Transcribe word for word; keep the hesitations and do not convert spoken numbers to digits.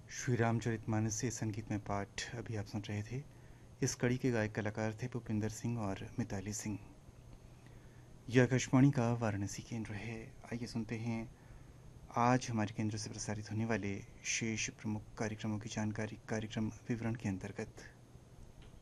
श्री रामचरितमानस से संगीत में पाठ अभी आप सुन रहे थे। इस कड़ी के गायक कलाकार थे भूपिंदर सिंह और मिताली सिंह। यह आकाशवाणी का वाराणसी केंद्र है। आइए सुनते हैं आज हमारे केंद्र से प्रसारित होने वाले शेष प्रमुख कार्यक्रमों की जानकारी कार्यक्रम विवरण के अंतर्गत।